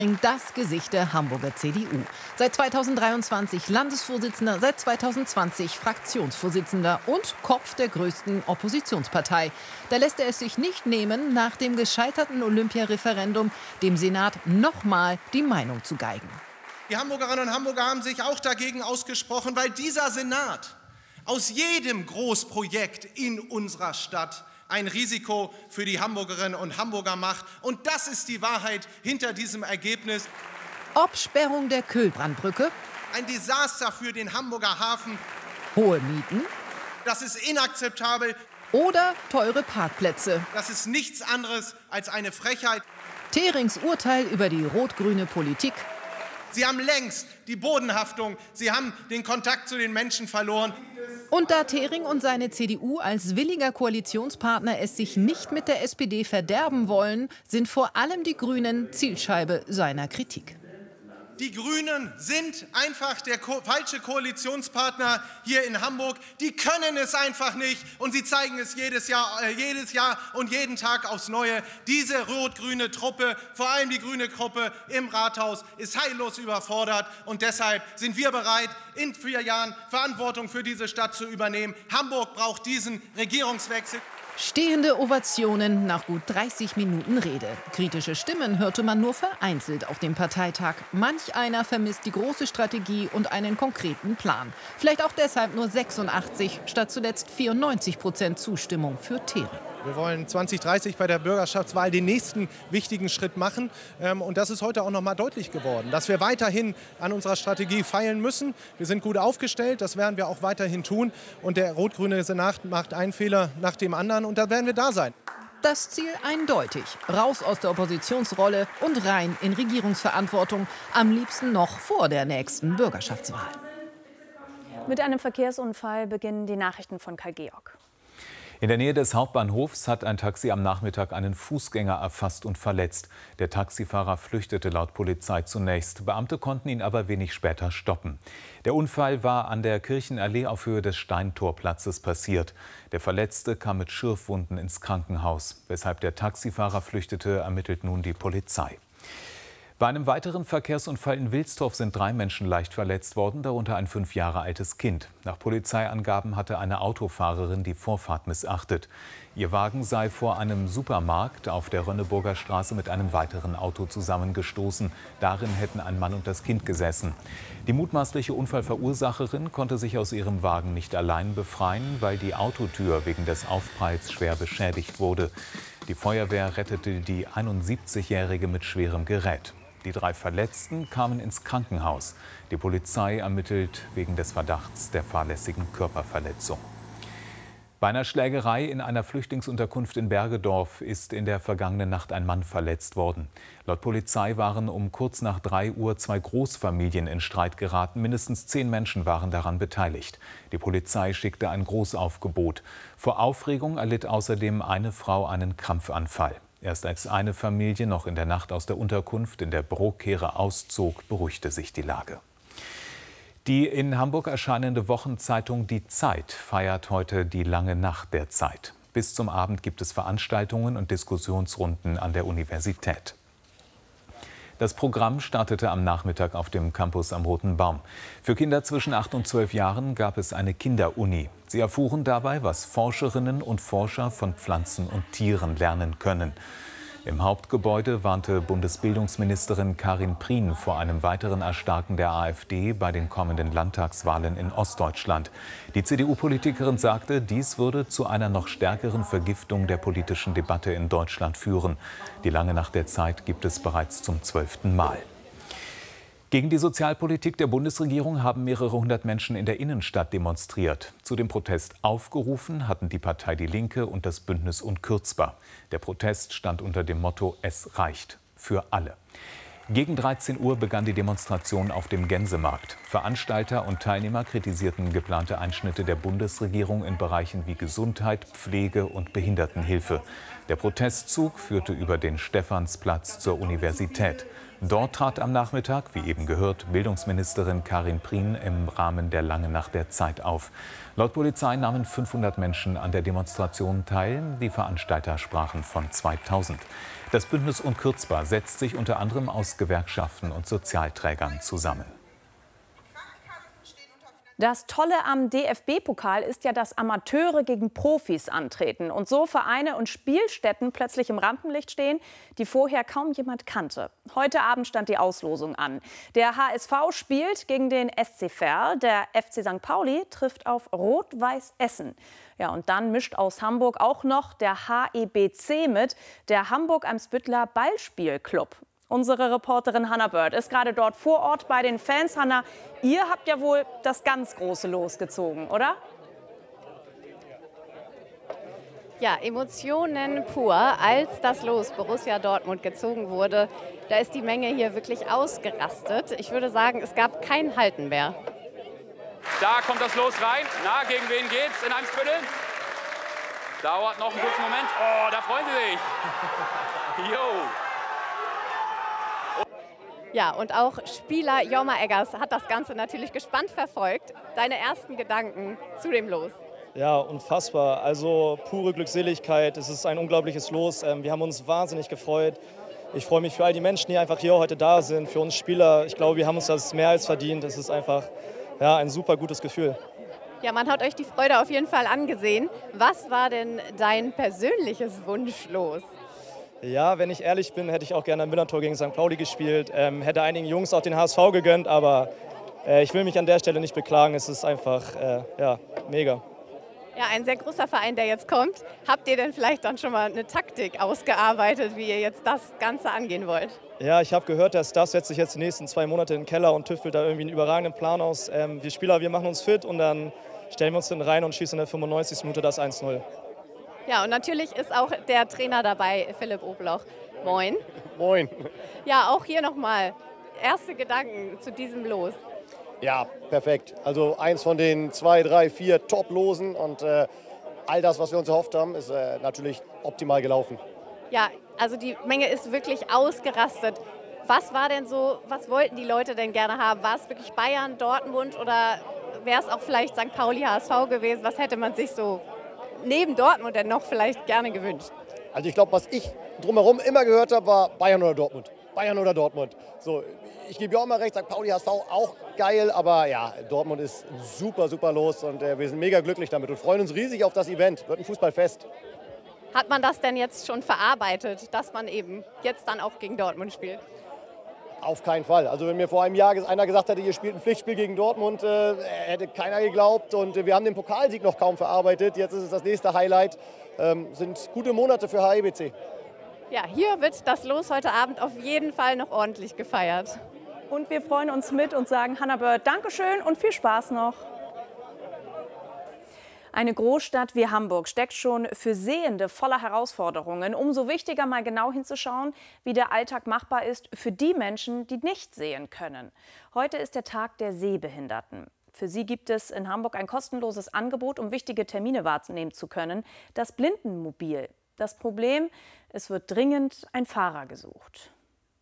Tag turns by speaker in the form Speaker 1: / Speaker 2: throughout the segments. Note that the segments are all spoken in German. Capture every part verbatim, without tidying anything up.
Speaker 1: Das Gesicht der Hamburger C D U. Seit zweitausenddreiundzwanzig Landesvorsitzender, seit zweitausendzwanzig Fraktionsvorsitzender und Kopf der größten Oppositionspartei. Da lässt er es sich nicht nehmen, nach dem gescheiterten Olympiareferendum dem Senat nochmal die Meinung zu geigen.
Speaker 2: Die Hamburgerinnen und Hamburger haben sich auch dagegen ausgesprochen, weil dieser Senat aus jedem Großprojekt in unserer Stadt ein Risiko für die Hamburgerinnen und Hamburger macht. Und das ist die Wahrheit hinter diesem Ergebnis.
Speaker 1: Ob Sperrung der Köhlbrandbrücke,
Speaker 2: ein Desaster für den Hamburger Hafen,
Speaker 1: hohe Mieten,
Speaker 2: das ist inakzeptabel.
Speaker 1: Oder teure Parkplätze.
Speaker 2: Das ist nichts anderes als eine Frechheit.
Speaker 1: Terings Urteil über die rot-grüne Politik.
Speaker 2: Sie haben längst die Bodenhaftung, Sie haben den Kontakt zu den Menschen verloren.
Speaker 1: Und da Tering und seine C D U als williger Koalitionspartner es sich nicht mit der S P D verderben wollen, sind vor allem die Grünen Zielscheibe seiner Kritik.
Speaker 2: Die Grünen sind einfach der ko- falsche Koalitionspartner hier in Hamburg. Die können es einfach nicht und sie zeigen es jedes Jahr, äh, jedes Jahr und jeden Tag aufs Neue. Diese rot-grüne Truppe, vor allem die grüne Gruppe im Rathaus, ist heillos überfordert und deshalb sind wir bereit, in vier Jahren Verantwortung für diese Stadt zu übernehmen. Hamburg braucht diesen Regierungswechsel.
Speaker 1: Stehende Ovationen nach gut dreißig Minuten Rede. Kritische Stimmen hörte man nur vereinzelt auf dem Parteitag. Manch einer vermisst die große Strategie und einen konkreten Plan. Vielleicht auch deshalb nur sechsundachtzig statt zuletzt vierundneunzig Prozent Zustimmung für Tering.
Speaker 2: Wir wollen zwanzig dreißig bei der Bürgerschaftswahl den nächsten wichtigen Schritt machen. Und das ist heute auch noch mal deutlich geworden, dass wir weiterhin an unserer Strategie feilen müssen. Wir sind gut aufgestellt, das werden wir auch weiterhin tun. Und der rot-grüne Senat macht einen Fehler nach dem anderen und da werden wir da sein.
Speaker 1: Das Ziel eindeutig. Raus aus der Oppositionsrolle und rein in Regierungsverantwortung. Am liebsten noch vor der nächsten Bürgerschaftswahl.
Speaker 3: Mit einem Verkehrsunfall beginnen die Nachrichten von Karl Georg.
Speaker 4: In der Nähe des Hauptbahnhofs hat ein Taxi am Nachmittag einen Fußgänger erfasst und verletzt. Der Taxifahrer flüchtete laut Polizei zunächst. Beamte konnten ihn aber wenig später stoppen. Der Unfall war an der Kirchenallee auf Höhe des Steintorplatzes passiert. Der Verletzte kam mit Schürfwunden ins Krankenhaus. Weshalb der Taxifahrer flüchtete, ermittelt nun die Polizei. Bei einem weiteren Verkehrsunfall in Wilsdorf sind drei Menschen leicht verletzt worden, darunter ein fünf Jahre altes Kind. Nach Polizeiangaben hatte eine Autofahrerin die Vorfahrt missachtet. Ihr Wagen sei vor einem Supermarkt auf der Rönneburger Straße mit einem weiteren Auto zusammengestoßen. Darin hätten ein Mann und das Kind gesessen. Die mutmaßliche Unfallverursacherin konnte sich aus ihrem Wagen nicht allein befreien, weil die Autotür wegen des Aufpralls schwer beschädigt wurde. Die Feuerwehr rettete die einundsiebzigjährige mit schwerem Gerät. Die drei Verletzten kamen ins Krankenhaus. Die Polizei ermittelt wegen des Verdachts der fahrlässigen Körperverletzung. Bei einer Schlägerei in einer Flüchtlingsunterkunft in Bergedorf ist in der vergangenen Nacht ein Mann verletzt worden. Laut Polizei waren um kurz nach drei Uhr zwei Großfamilien in Streit geraten. Mindestens zehn Menschen waren daran beteiligt. Die Polizei schickte ein Großaufgebot. Vor Aufregung erlitt außerdem eine Frau einen Krampfanfall. Erst als eine Familie noch in der Nacht aus der Unterkunft in der Brockehre auszog, beruhigte sich die Lage. Die in Hamburg erscheinende Wochenzeitung Die Zeit feiert heute die lange Nacht der Zeit. Bis zum Abend gibt es Veranstaltungen und Diskussionsrunden an der Universität. Das Programm startete am Nachmittag auf dem Campus am Roten Baum. Für Kinder zwischen acht und zwölf Jahren gab es eine Kinderuni. Sie erfuhren dabei, was Forscherinnen und Forscher von Pflanzen und Tieren lernen können. Im Hauptgebäude warnte Bundesbildungsministerin Karin Prien vor einem weiteren Erstarken der AfD bei den kommenden Landtagswahlen in Ostdeutschland. Die C D U-Politikerin sagte, dies würde zu einer noch stärkeren Vergiftung der politischen Debatte in Deutschland führen. Die lange Nacht der Zeit gibt es bereits zum zwölften Mal. Gegen die Sozialpolitik der Bundesregierung haben mehrere hundert Menschen in der Innenstadt demonstriert. Zu dem Protest aufgerufen hatten die Partei Die Linke und das Bündnis Unkürzbar. Der Protest stand unter dem Motto „Es reicht für alle“. Gegen dreizehn Uhr begann die Demonstration auf dem Gänsemarkt. Veranstalter und Teilnehmer kritisierten geplante Einschnitte der Bundesregierung in Bereichen wie Gesundheit, Pflege und Behindertenhilfe. Der Protestzug führte über den Stephansplatz zur Universität. Dort trat am Nachmittag, wie eben gehört, Bildungsministerin Karin Prien im Rahmen der Langen Nacht der Zeit auf. Laut Polizei nahmen fünfhundert Menschen an der Demonstration teil. Die Veranstalter sprachen von zweitausend. Das Bündnis Unkürzbar setzt sich unter anderem aus Gewerkschaften und Sozialträgern zusammen.
Speaker 3: Das Tolle am D F B-Pokal ist ja, dass Amateure gegen Profis antreten und so Vereine und Spielstätten plötzlich im Rampenlicht stehen, die vorher kaum jemand kannte. Heute Abend stand die Auslosung an. Der H S V spielt gegen den S C Verl, der F C Sankt Pauli trifft auf Rot-Weiß Essen. Ja, und dann mischt aus Hamburg auch noch der H E B C mit, der Hamburg-Eimsbütteler Ballspielclub. Unsere Reporterin Hannah Bird ist gerade dort vor Ort bei den Fans. Hannah, ihr habt ja wohl das ganz große Los gezogen, oder?
Speaker 5: Ja, Emotionen pur, als das Los Borussia Dortmund gezogen wurde. Da ist die Menge hier wirklich ausgerastet. Ich würde sagen, es gab kein Halten mehr.
Speaker 6: Da kommt das Los rein. Na, gegen wen geht's in Eimsbüttel? Dauert noch einen kurzen Moment. Oh, da freuen sie sich. Jo.
Speaker 5: Ja, und auch Spieler Jorma Eggers hat das Ganze natürlich gespannt verfolgt. Deine ersten Gedanken zu dem Los?
Speaker 7: Ja, unfassbar. Also pure Glückseligkeit. Es ist ein unglaubliches Los. Wir haben uns wahnsinnig gefreut. Ich freue mich für all die Menschen, die einfach hier heute da sind, für uns Spieler. Ich glaube, wir haben uns das mehr als verdient. Es ist einfach ja, ein super gutes Gefühl.
Speaker 5: Ja, man hat euch die Freude auf jeden Fall angesehen. Was war denn dein persönliches Wunschlos?
Speaker 7: Ja, wenn ich ehrlich bin, hätte ich auch gerne ein Millantor gegen Sankt Pauli gespielt. Ähm, hätte einigen Jungs auch den H S V gegönnt, aber äh, ich will mich an der Stelle nicht beklagen. Es ist einfach äh, ja, mega.
Speaker 5: Ja, ein sehr großer Verein, der jetzt kommt. Habt ihr denn vielleicht dann schon mal eine Taktik ausgearbeitet, wie ihr jetzt das Ganze angehen wollt?
Speaker 7: Ja, ich habe gehört, der Staff setzt sich jetzt die nächsten zwei Monate in den Keller und tüftelt da irgendwie einen überragenden Plan aus. Ähm, wir Spieler, wir machen uns fit und dann stellen wir uns dann rein und schießen in der fünfundneunzigsten Minute das eins null.
Speaker 5: Ja, und natürlich ist auch der Trainer dabei, Philipp Obloch. Moin.
Speaker 8: Moin.
Speaker 5: Ja, auch hier nochmal erste Gedanken zu diesem Los.
Speaker 8: Ja, perfekt. Also eins von den zwei, drei, vier Top-Losen und äh, all das, was wir uns erhofft haben, ist äh, natürlich optimal gelaufen.
Speaker 5: Ja, also die Menge ist wirklich ausgerastet. Was war denn so, was wollten die Leute denn gerne haben? War es wirklich Bayern, Dortmund oder wäre es auch vielleicht Sankt Pauli, H S V gewesen? Was hätte man sich so neben Dortmund denn noch vielleicht gerne gewünscht?
Speaker 8: Also ich glaube, was ich drumherum immer gehört habe, war Bayern oder Dortmund. Bayern oder Dortmund. So, ich gebe ja auch mal recht, Sankt Pauli, H S V auch geil, aber ja, Dortmund ist super, super los und äh, wir sind mega glücklich damit und freuen uns riesig auf das Event. Wird ein Fußballfest.
Speaker 5: Hat man das denn jetzt schon verarbeitet, dass man eben jetzt dann auch gegen Dortmund spielt?
Speaker 8: Auf keinen Fall. Also wenn mir vor einem Jahr einer gesagt hätte, ihr spielt ein Pflichtspiel gegen Dortmund, äh, hätte keiner geglaubt. Und äh, wir haben den Pokalsieg noch kaum verarbeitet. Jetzt ist es das nächste Highlight. Ähm, sind gute Monate für H E B C.
Speaker 5: Ja, hier wird das Los heute Abend auf jeden Fall noch ordentlich gefeiert.
Speaker 3: Und wir freuen uns mit und sagen Hannah Bird, Dankeschön und viel Spaß noch. Eine Großstadt wie Hamburg steckt schon für Sehende voller Herausforderungen. Umso wichtiger, mal genau hinzuschauen, wie der Alltag machbar ist für die Menschen, die nicht sehen können. Heute ist der Tag der Sehbehinderten. Für sie gibt es in Hamburg ein kostenloses Angebot, um wichtige Termine wahrnehmen zu können, das Blindenmobil. Das Problem, es wird dringend ein Fahrer gesucht.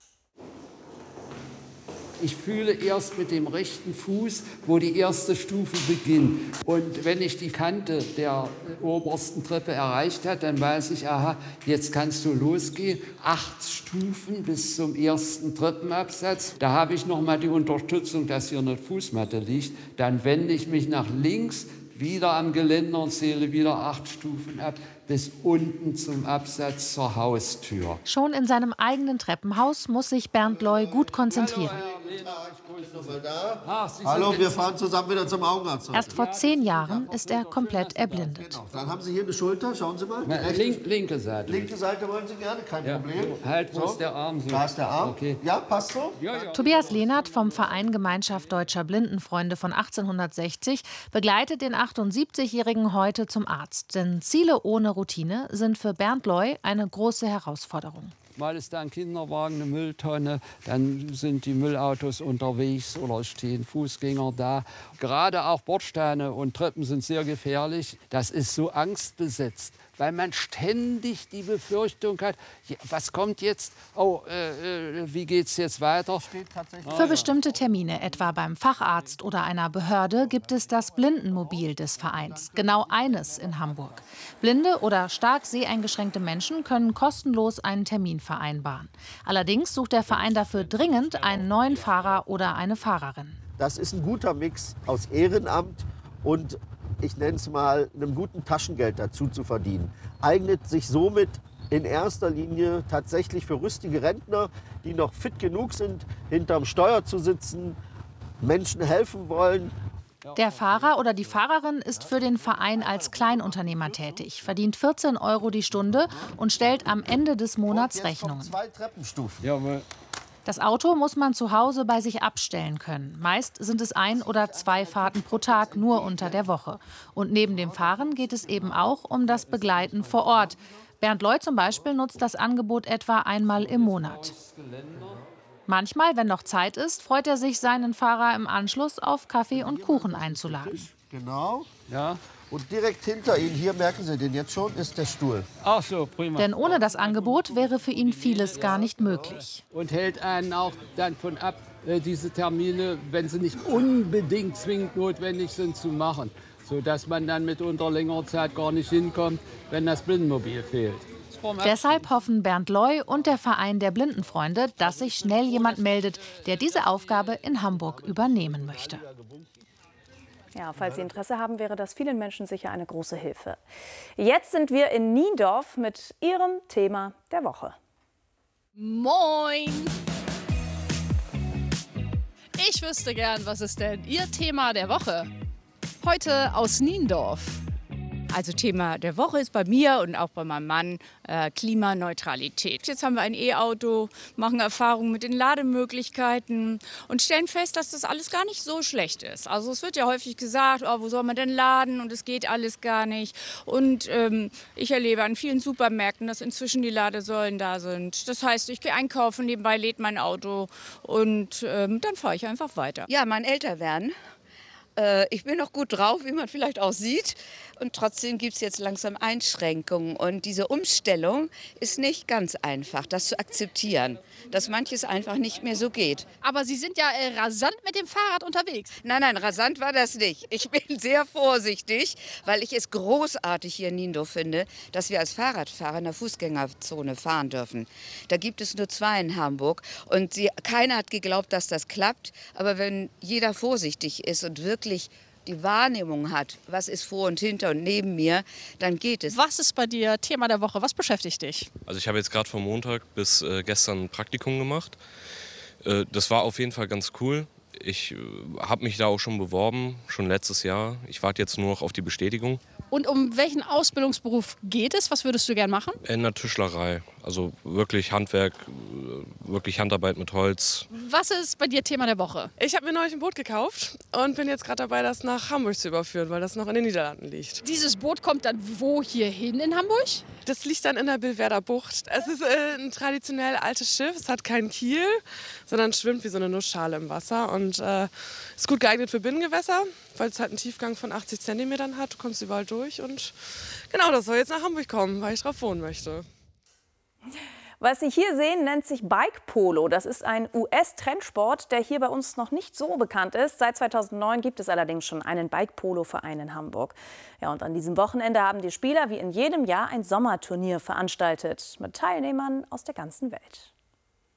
Speaker 9: Ich fühle erst mit dem rechten Fuß, wo die erste Stufe beginnt. Und wenn ich die Kante der obersten Treppe erreicht habe, dann weiß ich, aha, jetzt kannst du losgehen. Acht Stufen bis zum ersten Treppenabsatz. Da habe ich noch mal die Unterstützung, dass hier eine Fußmatte liegt. Dann wende ich mich nach links, wieder am Geländer und zähle wieder acht Stufen ab, bis unten zum Absatz zur Haustür.
Speaker 10: Schon in seinem eigenen Treppenhaus muss sich Bernd Loy gut konzentrieren.
Speaker 11: Hallo, wir fahren zusammen wieder zum Augenarzt.
Speaker 10: Erst vor zehn Jahren ist er komplett erblindet.
Speaker 11: Genau. Dann haben Sie hier eine Schulter, schauen Sie mal.
Speaker 9: Na, link, linke Seite.
Speaker 11: Linke Seite wollen Sie gerne, kein
Speaker 9: ja.
Speaker 11: Problem.
Speaker 9: Halt, wo
Speaker 11: so.
Speaker 9: ist der Arm? So.
Speaker 11: Da ist der Arm.
Speaker 9: Okay.
Speaker 11: Ja, passt so.
Speaker 9: Ja, ja.
Speaker 10: Tobias Lehnert vom Verein Gemeinschaft Deutscher Blindenfreunde von achtzehnhundertsechzig begleitet den achtundsiebzigjährigen heute zum Arzt. Denn Ziele ohne Routine sind für Bernd Loy eine große Herausforderung.
Speaker 9: Mal ist da ein Kinderwagen, eine Mülltonne, dann sind die Müllautos unterwegs oder stehen Fußgänger da. Gerade auch Bordsteine und Treppen sind sehr gefährlich. Das ist so angstbesetzt. weil man ständig die Befürchtung hat, ja, was kommt jetzt, oh, äh, wie geht es jetzt weiter?
Speaker 10: Für bestimmte Termine, etwa beim Facharzt oder einer Behörde, gibt es das Blindenmobil des Vereins. Genau eines in Hamburg. Blinde oder stark seheingeschränkte Menschen können kostenlos einen Termin vereinbaren. Allerdings sucht der Verein dafür dringend einen neuen Fahrer oder eine Fahrerin.
Speaker 11: Das ist ein guter Mix aus Ehrenamt und, ich nenne es mal, einem guten Taschengeld dazu zu verdienen. Eignet sich somit in erster Linie tatsächlich für rüstige Rentner, die noch fit genug sind, hinterm Steuer zu sitzen, Menschen helfen wollen.
Speaker 10: Der Fahrer oder die Fahrerin ist für den Verein als Kleinunternehmer tätig, verdient vierzehn Euro die Stunde und stellt am Ende des Monats Rechnungen.
Speaker 11: Zwei Treppenstufen.
Speaker 9: Ja, aber
Speaker 10: Das Auto muss man zu Hause bei sich abstellen können. Meist sind es ein oder zwei Fahrten pro Tag, nur unter der Woche. Und neben dem Fahren geht es eben auch um das Begleiten vor Ort. Bernd Loy zum Beispiel nutzt das Angebot etwa einmal im Monat. Manchmal, wenn noch Zeit ist, freut er sich, seinen Fahrer im Anschluss auf Kaffee und Kuchen einzuladen.
Speaker 11: Genau.
Speaker 9: ja.
Speaker 11: Und direkt hinter Ihnen, hier merken Sie den jetzt schon, ist der Stuhl.
Speaker 9: Ach so, prima.
Speaker 10: Denn ohne das Angebot wäre für ihn vieles gar nicht möglich.
Speaker 9: Und hält einen auch dann von ab, äh, diese Termine, wenn sie nicht unbedingt zwingend notwendig sind, zu machen. Sodass man dann mitunter längerer Zeit gar nicht hinkommt, wenn das Blindenmobil fehlt.
Speaker 10: Deshalb hoffen Bernd Loy und der Verein der Blindenfreunde, dass sich schnell jemand meldet, der diese Aufgabe in Hamburg übernehmen möchte.
Speaker 3: Ja, falls Sie Interesse haben, wäre das vielen Menschen sicher eine große Hilfe. Jetzt sind wir in Niendorf mit Ihrem Thema der Woche.
Speaker 12: Moin! Ich wüsste gern, was ist denn Ihr Thema der Woche? Heute aus Niendorf.
Speaker 13: Also Thema der Woche ist bei mir und auch bei meinem Mann äh, Klimaneutralität. Jetzt haben wir ein E-Auto, machen Erfahrungen mit den Lademöglichkeiten und stellen fest, dass das alles gar nicht so schlecht ist. Also es wird ja häufig gesagt, oh, wo soll man denn laden und es geht alles gar nicht. Und ähm, ich erlebe an vielen Supermärkten, dass inzwischen die Ladesäulen da sind. Das heißt, ich gehe einkaufen, nebenbei lädt mein Auto und ähm, dann fahre ich einfach weiter.
Speaker 14: Ja, mein Älterwerden. Ich bin noch gut drauf, wie man vielleicht auch sieht. Und trotzdem gibt es jetzt langsam Einschränkungen. Und diese Umstellung ist nicht ganz einfach, das zu akzeptieren, dass manches einfach nicht mehr so geht.
Speaker 12: Aber Sie sind ja äh, rasant mit dem Fahrrad unterwegs.
Speaker 14: Nein, nein, rasant war das nicht. Ich bin sehr vorsichtig, weil ich es großartig hier in Niendorf finde, dass wir als Fahrradfahrer in der Fußgängerzone fahren dürfen. Da gibt es nur zwei in Hamburg. Und sie, keiner hat geglaubt, dass das klappt. Aber wenn jeder vorsichtig ist und wirklich die Wahrnehmung hat, was ist vor und hinter und neben mir, dann geht es.
Speaker 12: Was ist bei dir Thema der Woche? Was beschäftigt dich?
Speaker 15: Also ich habe jetzt gerade vom Montag bis äh, gestern ein Praktikum gemacht. Äh, das war auf jeden Fall ganz cool. Ich äh, habe mich da auch schon beworben, schon letztes Jahr. Ich warte jetzt nur noch auf die Bestätigung.
Speaker 12: Und um welchen Ausbildungsberuf geht es? Was würdest du gern machen?
Speaker 15: In der Tischlerei. Also wirklich Handwerk, wirklich Handarbeit mit Holz.
Speaker 12: Was ist bei dir Thema der Woche?
Speaker 16: Ich habe mir neulich ein Boot gekauft und bin jetzt gerade dabei, das nach Hamburg zu überführen, weil das noch in den Niederlanden liegt.
Speaker 12: Dieses Boot kommt dann wo hier hin in Hamburg?
Speaker 16: Das liegt dann in der Billwerder Bucht. Es ist äh, ein traditionell altes Schiff. Es hat keinen Kiel, sondern schwimmt wie so eine Nussschale im Wasser und äh, ist gut geeignet für Binnengewässer, weil es halt einen Tiefgang von achtzig Zentimetern hat. Du kommst überall durch und genau, das soll jetzt nach Hamburg kommen, weil ich drauf wohnen möchte.
Speaker 3: Was Sie hier sehen, nennt sich Bike Polo. Das ist ein U S-Trendsport, der hier bei uns noch nicht so bekannt ist. Seit zweitausendneun gibt es allerdings schon einen Bike Polo-Verein in Hamburg. Ja, und an diesem Wochenende haben die Spieler wie in jedem Jahr ein Sommerturnier veranstaltet mit Teilnehmern aus der ganzen Welt.